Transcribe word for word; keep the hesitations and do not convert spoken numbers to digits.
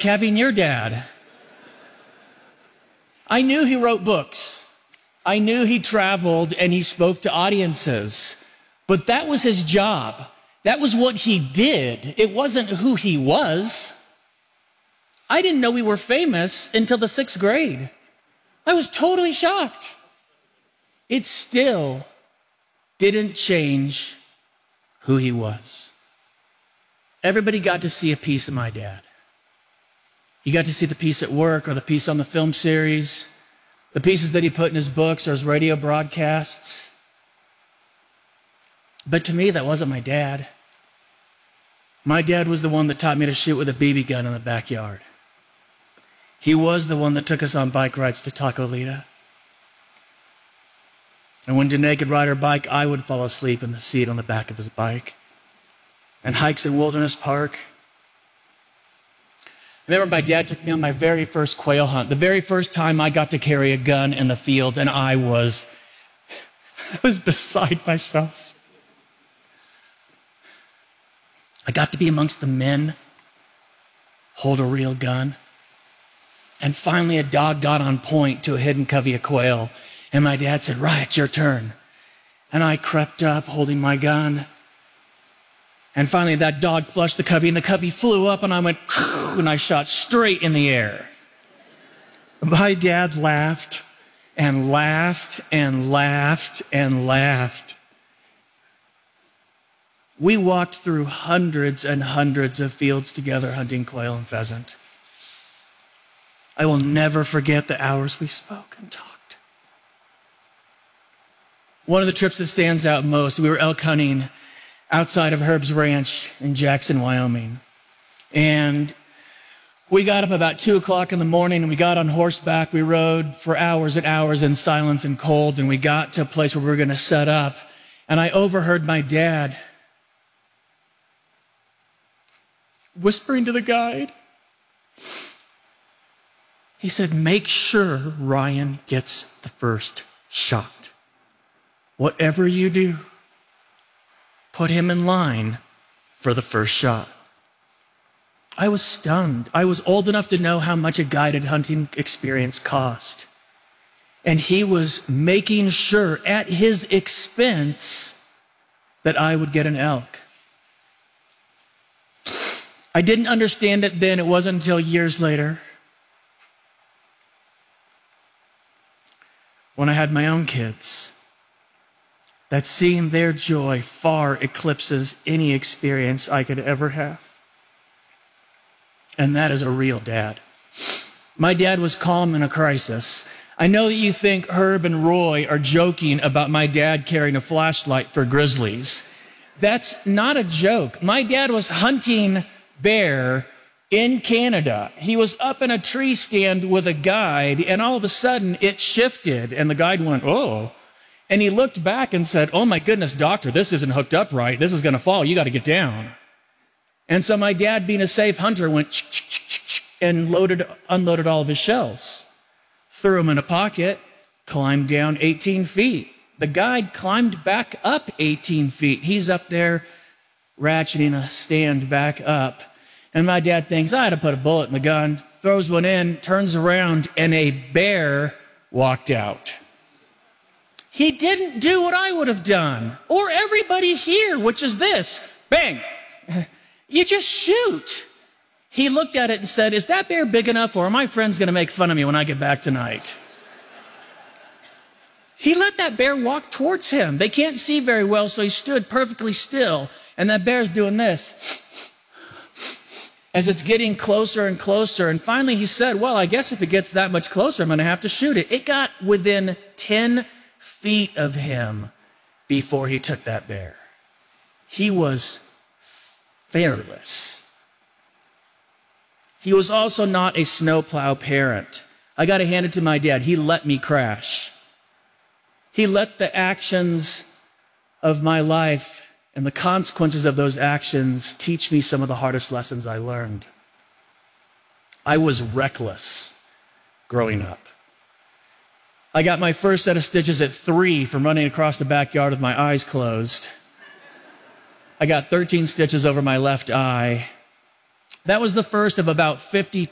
having your dad. I knew he wrote books. I knew he traveled and he spoke to audiences, but that was his job. That was what he did. It wasn't who he was. I didn't know we were famous until the sixth grade. I was totally shocked. It still didn't change who he was. Everybody got to see a piece of my dad. You got to see the piece at work or the piece on the film series, the pieces that he put in his books or his radio broadcasts. But to me, that wasn't my dad. My dad was the one that taught me to shoot with a B B gun in the backyard. He was the one that took us on bike rides to Tacolita. And when Danae could ride her bike, I would fall asleep in the seat on the back of his bike. And hikes in Wilderness Park. I remember my dad took me on my very first quail hunt, the very first time I got to carry a gun in the field, and I was, I was beside myself. I got to be amongst the men, hold a real gun. And finally, a dog got on point to a hidden covey of quail. And my dad said, "Right, it's your turn." And I crept up holding my gun. And finally, that dog flushed the covey, and the covey flew up, and I went, and I shot straight in the air. My dad laughed and laughed and laughed and laughed. We walked through hundreds and hundreds of fields together hunting quail and pheasant. I will never forget the hours we spoke and talked. One of the trips that stands out most, we were elk hunting outside of Herb's Ranch in Jackson, Wyoming. And we got up about two o'clock in the morning and we got on horseback. We rode for hours and hours in silence and cold, and we got to a place where we were going to set up. And I overheard my dad whispering to the guide. He said, "Make sure Ryan gets the first shot. Whatever you do, put him in line for the first shot." I was stunned. I was old enough to know how much a guided hunting experience cost. And he was making sure at his expense that I would get an elk. I didn't understand it then. It wasn't until years later, when I had my own kids, that seeing their joy far eclipses any experience I could ever have. And that is a real dad. My dad was calm in a crisis. I know that you think Herb and Roy are joking about my dad carrying a flashlight for grizzlies. That's not a joke. My dad was hunting bear in Canada. He was up in a tree stand with a guide, and all of a sudden it shifted, and the guide went, "Oh." And he looked back and said, "Oh my goodness, doctor, this isn't hooked up right. This is going to fall. You got to get down." And so my dad, being a safe hunter, went and loaded, unloaded all of his shells, threw them in a pocket, climbed down eighteen feet. The guide climbed back up eighteen feet. He's up there ratcheting a stand back up. And my dad thinks, "I had to put a bullet in the gun," throws one in, turns around, and a bear walked out. He didn't do what I would have done, or everybody here, which is this: bang. You just shoot. He looked at it and said, "Is that bear big enough, or are my friends going to make fun of me when I get back tonight?" He let that bear walk towards him. They can't see very well, so he stood perfectly still, and that bear's doing this as it's getting closer and closer. And finally he said, "Well, I guess if it gets that much closer, I'm going to have to shoot it." It got within ten feet of him before he took that bear. He was fearless. He was also not a snowplow parent. I got to hand it to my dad. He let me crash. He let the actions of my life and the consequences of those actions teach me some of the hardest lessons I learned. I was reckless growing up. I got my first set of stitches at three from running across the backyard with my eyes closed. I got thirteen stitches over my left eye. That was the first of about fifty